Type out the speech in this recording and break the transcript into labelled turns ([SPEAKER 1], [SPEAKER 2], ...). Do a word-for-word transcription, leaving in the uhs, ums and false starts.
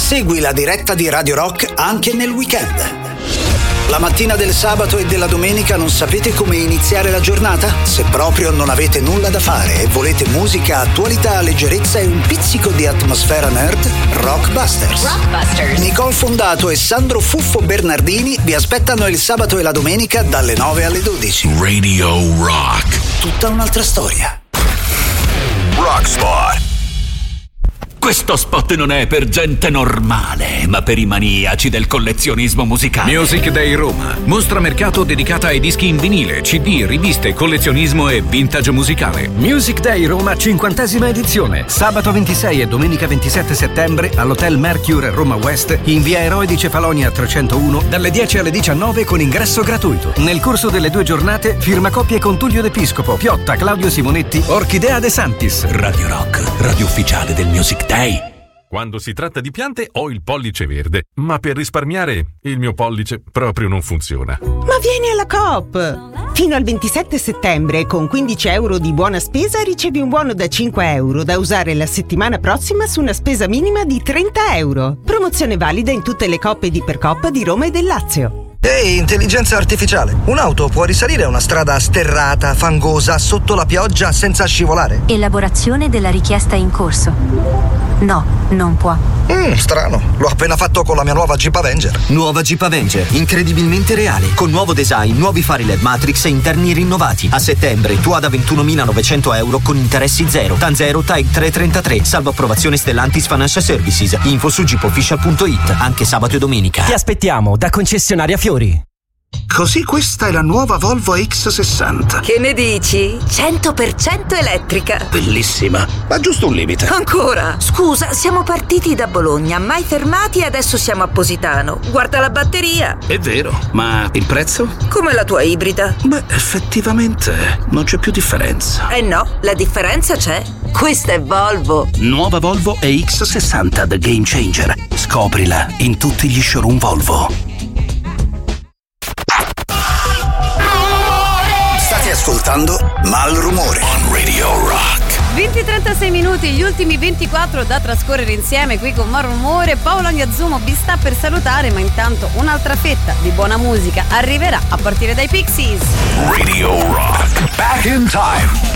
[SPEAKER 1] Segui la diretta di Radio Rock anche nel weekend. La mattina del sabato e della domenica non sapete come iniziare la giornata? Se proprio non avete nulla da fare e volete musica, attualità, leggerezza e un pizzico di atmosfera nerd, Rockbusters. Rockbusters. Nicole Fondato e Sandro Fuffo Bernardini vi aspettano il sabato e la domenica dalle nove alle dodici.
[SPEAKER 2] Radio Rock.
[SPEAKER 1] Tutta un'altra storia.
[SPEAKER 2] Rockspot. Questo spot non è per gente normale, ma per i maniaci del collezionismo musicale.
[SPEAKER 3] Music Day Roma, mostra mercato dedicata ai dischi in vinile, C D, riviste, collezionismo e vintage musicale.
[SPEAKER 4] Music Day Roma cinquantesima edizione, sabato ventisei e domenica ventisette settembre all'Hotel Mercure Roma West in via Eroi di Cefalonia trecentouno dalle dieci alle diciannove con ingresso gratuito. Nel corso delle due giornate firma coppie con Tullio D'Episcopo, Piotta, Claudio Simonetti, Orchidea De Santis.
[SPEAKER 2] Radio Rock, radio ufficiale del Music Day.
[SPEAKER 5] Quando si tratta di piante ho il pollice verde, ma per risparmiare il mio pollice proprio non funziona.
[SPEAKER 6] Ma vieni alla Coop! Fino al ventisette settembre con quindici euro di buona spesa ricevi un buono da cinque euro da usare la settimana prossima su una spesa minima di trenta euro. Promozione valida in tutte le Coop di Ipercoop di Roma e del Lazio.
[SPEAKER 7] Ehi, intelligenza artificiale, un'auto può risalire una strada sterrata, fangosa, sotto la pioggia senza scivolare?
[SPEAKER 8] Elaborazione della richiesta in corso. No, non può.
[SPEAKER 7] Mm, strano, l'ho appena fatto con la mia nuova Jeep Avenger.
[SPEAKER 9] Nuova Jeep Avenger, incredibilmente reale, con nuovo design, nuovi fari L E D Matrix e interni rinnovati. A settembre tu da ventunomilanovecento euro con interessi zero, TAN zero, T A E C trecentotrentatré, salvo approvazione Stellantis Financial Services. Info su jeep official punto it, anche sabato e domenica.
[SPEAKER 4] Ti aspettiamo da concessionaria Fiori.
[SPEAKER 10] Così questa è la nuova Volvo X sessanta.
[SPEAKER 11] Che ne dici? cento per cento elettrica.
[SPEAKER 10] Bellissima, ma giusto un limite.
[SPEAKER 11] Ancora? Scusa, siamo partiti da Bologna, mai fermati e adesso siamo a Positano. Guarda la batteria.
[SPEAKER 10] È vero, ma il prezzo?
[SPEAKER 11] Come la tua ibrida.
[SPEAKER 10] Beh, effettivamente non c'è più differenza.
[SPEAKER 11] Eh no, la differenza c'è. Questa è Volvo.
[SPEAKER 10] Nuova Volvo E X sessanta The Game Changer. Scoprila in tutti gli showroom Volvo.
[SPEAKER 1] Ascoltando Malrumore on Radio Rock.
[SPEAKER 12] venti e trentasei minuti, gli ultimi ventiquattro da trascorrere insieme qui con Malrumore. Paolo Agnazumo vi sta per salutare, ma intanto un'altra fetta di buona musica arriverà a partire dai Pixies.
[SPEAKER 2] Radio Rock, back in time.